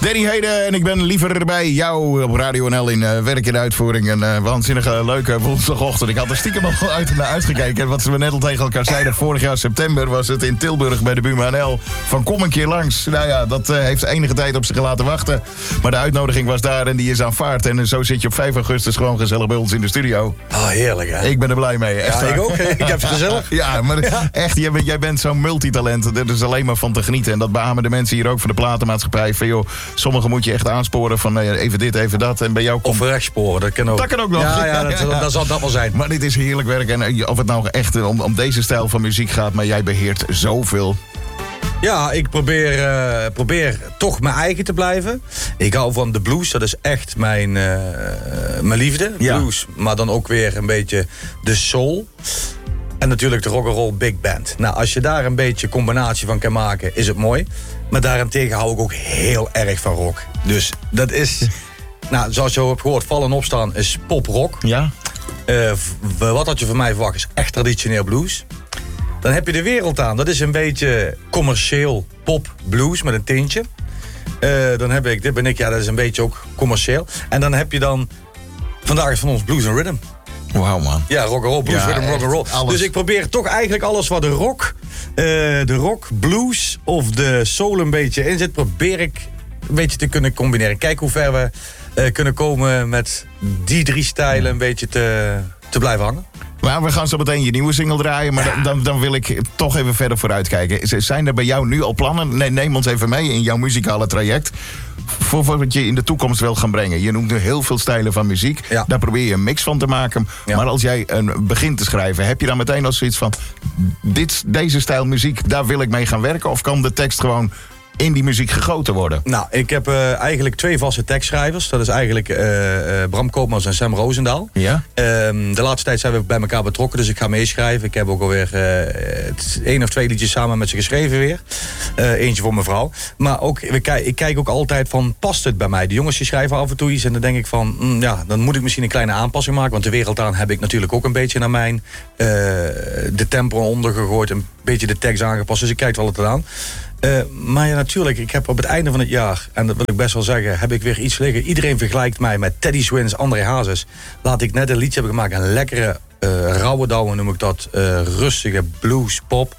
Danny Heden en ik ben liever bij jou op Radio NL in werk en uitvoering. Een waanzinnige leuke woensdagochtend. Ik had er stiekem al naar uitgekeken. Wat we net al tegen elkaar zeiden. Vorig jaar september was het in Tilburg bij de Buma NL. Van kom een keer langs. Nou ja, dat heeft enige tijd op zich laten wachten. Maar de uitnodiging was daar en die is aanvaard. En zo zit je op 5 augustus gewoon gezellig bij ons in de studio. Oh, heerlijk hè? Ik ben er blij mee. Echt, ja, ik ook. Ik heb het gezellig. Ja, maar echt, jij bent zo'n multitalent. Er is alleen maar van te genieten. En dat beamen de mensen hier ook van de platenmaatschappij. Van joh, sommigen moet je echt aansporen van even dit, even dat. En bij jou komt... Of rechtsporen, dat kan ook. Dat kan ook nog. Ja, dat zal dat wel zijn. Maar dit is heerlijk werk. En of het nou echt om deze stijl van muziek gaat, maar jij beheert zoveel. Ja, ik probeer toch mijn eigen te blijven. Ik hou van de blues, dat is echt mijn liefde. Ja. Blues, maar dan ook weer een beetje de soul. En natuurlijk de rock'n'roll big band. Nou, als je daar een beetje combinatie van kan maken, is het mooi. Maar daarentegen hou ik ook heel erg van rock. Dus dat is, nou, zoals je hebt gehoord, vallen en opstaan is pop-rock. Ja. Wat had je van mij verwacht is echt traditioneel blues. Dan heb je de wereld aan. Dat is een beetje commercieel pop-blues met een tintje. Dit ben ik, ja, dat is een beetje ook commercieel. En dan heb je dan, vandaag is van ons blues and rhythm. Wauw man. Ja, rock'n'roll, blues, rhythm, rock'n'roll. Dus ik probeer toch eigenlijk alles wat de rock, blues of de soul een beetje in zit, probeer ik een beetje te kunnen combineren. Kijk hoe ver we kunnen komen met die 3 stijlen een beetje te blijven hangen. Maar we gaan zo meteen je nieuwe single draaien. Maar dan wil ik toch even verder vooruit kijken. Zijn er bij jou nu al plannen? Nee, neem ons even mee in jouw muzikale traject. Voor wat je in de toekomst wil gaan brengen. Je noemt nu heel veel stijlen van muziek. Ja. Daar probeer je een mix van te maken. Ja. Maar als jij begint te schrijven, heb je dan meteen al zoiets van deze stijl muziek, daar wil ik mee gaan werken? Of kan de tekst gewoon in die muziek gegoten worden? Nou, ik heb eigenlijk 2 vaste tekstschrijvers. Dat is eigenlijk Bram Koopmans en Sam Roosendaal. Ja? De laatste tijd zijn we bij elkaar betrokken, dus ik ga meeschrijven. Ik heb ook alweer 1 of 2 liedjes samen met ze geschreven weer. Eentje voor mijn vrouw. Maar ook, ik kijk ook altijd van, past het bij mij? De jongens die schrijven af en toe iets en dan denk ik van, dan moet ik misschien een kleine aanpassing maken. Want de wereld aan heb ik natuurlijk ook een beetje naar mijn de tempo ondergegooid, een beetje de tekst aangepast. Dus ik kijk wel altijd aan. Maar ja, natuurlijk, ik heb op het einde van het jaar, en dat wil ik best wel zeggen, heb ik weer iets liggen. Iedereen vergelijkt mij met Teddy Swins, André Hazes. Laat ik net een liedje hebben gemaakt, een lekkere rauwe douwe noem ik dat. Rustige blues, pop.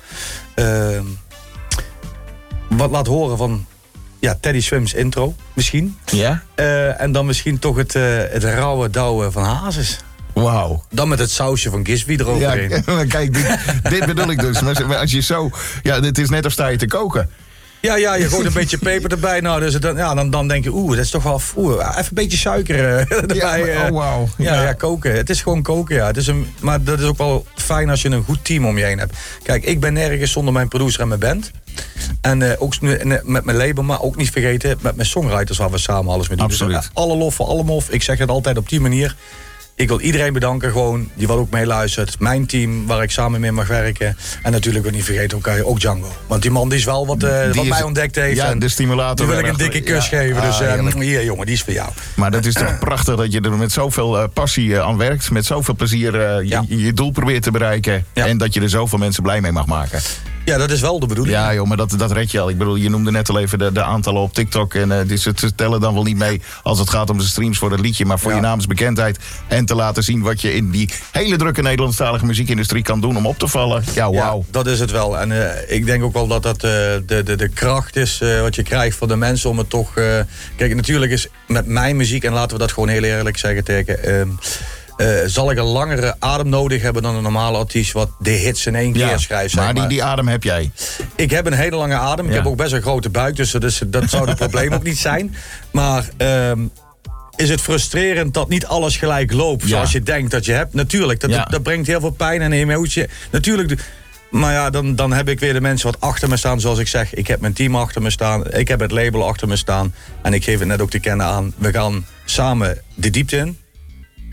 Wat laat horen van Teddy Swims intro, misschien. Ja? En dan misschien toch het rauwe douwe van Hazes. Wauw. Dan met het sausje van Gisby eroverheen. Ja, kijk, dit bedoel ik dus. Maar als je zo... Ja, dit is net als sta je te koken. Ja, je gooit een beetje peper erbij. Nou, dus dan denk je, dat is toch wel... even een beetje suiker erbij. Ja, wauw. Ja, koken. Het is gewoon koken, ja. Maar dat is ook wel fijn als je een goed team om je heen hebt. Kijk, ik ben nergens zonder mijn producer en mijn band. En ook met mijn label, maar ook niet vergeten met mijn songwriters waar we samen alles mee doen. Absoluut. Dus, alle lof voor alle mof. Ik zeg het altijd op die manier. Ik wil iedereen bedanken gewoon, die wat ook meeluistert. Mijn team, waar ik samen mee mag werken. En natuurlijk wil niet vergeten ook Django. Want die man die is wel wat mij ontdekt heeft. Ja, en de stimulator. Die wil ik een dikke kus geven. Dus hier jongen, die is voor jou. Maar dat is toch prachtig dat je er met zoveel passie aan werkt. Met zoveel plezier je doel probeert te bereiken. Ja. En dat je er zoveel mensen blij mee mag maken. Ja, dat is wel de bedoeling. Ja joh, maar dat red je al. Ik bedoel, je noemde net al even de aantallen op TikTok. En ze tellen dan wel niet mee als het gaat om de streams voor het liedje. Maar voor je naamsbekendheid en te laten zien wat je in die hele drukke Nederlandstalige muziekindustrie kan doen om op te vallen. Ja, wauw. Ja, dat is het wel. En ik denk ook wel dat dat de kracht is wat je krijgt van de mensen om het toch... Kijk, natuurlijk is met mijn muziek, en laten we dat gewoon heel eerlijk zeggen tegen... zal ik een langere adem nodig hebben dan een normale artiest wat de hits in 1 keer schrijft. Maar die adem heb jij. Ik heb een hele lange adem. Ik heb ook best een grote buik, dus dat zou het probleem ook niet zijn. Maar is het frustrerend dat niet alles gelijk loopt zoals je denkt dat je hebt? Natuurlijk, dat brengt heel veel pijn en emotie. Natuurlijk. Maar ja, dan heb ik weer de mensen wat achter me staan. Zoals ik zeg, ik heb mijn team achter me staan. Ik heb het label achter me staan. En ik geef het net ook te kennen aan. We gaan samen de diepte in.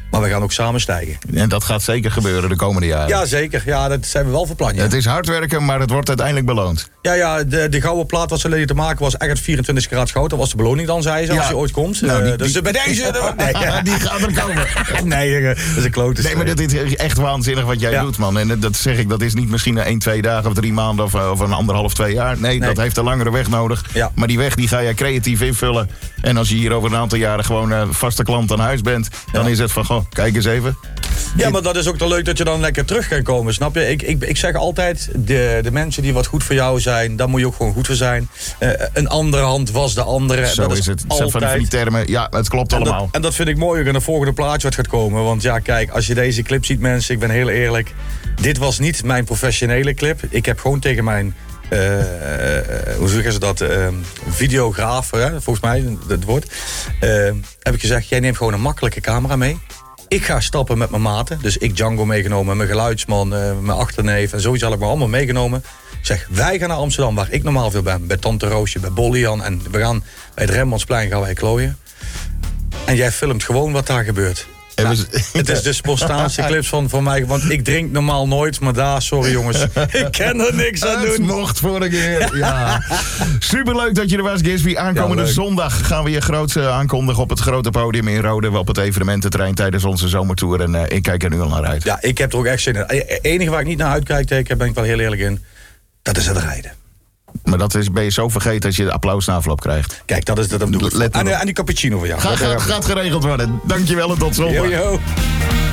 Maar we gaan ook samen stijgen. En dat gaat zeker gebeuren de komende jaren. Ja, zeker. Ja, dat zijn we wel van plan. Ja. Het is hard werken, maar het wordt uiteindelijk beloond. Ja, de gouden plaat wat ze leden te maken was echt 24 karaat goud. Dat was de beloning dan, zei ze, als je ooit komt. Nou, dus bij deze... Die gaat er komen. Nee, dat is een klote. Nee, maar dit is echt waanzinnig wat jij doet, man. En dat zeg ik, dat is niet misschien 1, 2 dagen of 3 maanden of een 1,5, 2 jaar. Nee, dat heeft een langere weg nodig. Ja. Maar die weg die ga jij creatief invullen. En als je hier over een aantal jaren gewoon vaste klant aan huis bent, dan is het van, goh, kijk eens even. Ja, maar dat is ook dan leuk dat je dan lekker terug kan komen, snap je? Ik zeg altijd, de mensen die wat goed voor jou zijn, daar moet je ook gewoon goed voor zijn. Een andere hand was de andere. Zo dat is het. Altijd. Van die termen, ja, het klopt allemaal. En dat vind ik mooi ook in het volgende plaatje wat gaat komen. Want ja, kijk, als je deze clip ziet, mensen, ik ben heel eerlijk. Dit was niet mijn professionele clip. Ik heb gewoon tegen mijn... hoe zeggen ze dat? Videograaf, volgens mij, het woord. Heb ik gezegd, jij neemt gewoon een makkelijke camera mee. Ik ga stappen met mijn maten. Dus ik Django meegenomen, mijn geluidsman, mijn achterneef en zoiets had ik me allemaal meegenomen. Ik zeg, wij gaan naar Amsterdam, waar ik normaal veel ben. Bij Tante Roosje, bij Bollian. En we gaan bij het Rembrandtsplein gaan wij klooien. En jij filmt gewoon wat daar gebeurt. Nou, het is de spontaanste clips van mij. Want ik drink normaal nooit. Maar daar, sorry jongens. Ik kan er niks aan doen. Het mocht vorige keer. Ja. Superleuk dat je er was, Gisby. Aankomende zondag gaan we je groots aankondigen op het grote podium in Rode. Op het evenemententerrein tijdens onze zomertour. En ik kijk er nu al naar uit. Ja, ik heb er ook echt zin in. Het enige waar ik niet naar uitkijk, daar ben ik wel heel eerlijk in. Dat is het rijden. Maar ben je zo vergeten als je de applaus na afloop krijgt. Kijk, dat doe ik. En die cappuccino voor jou. Gaat geregeld worden. Dankjewel en tot zondag. Yo.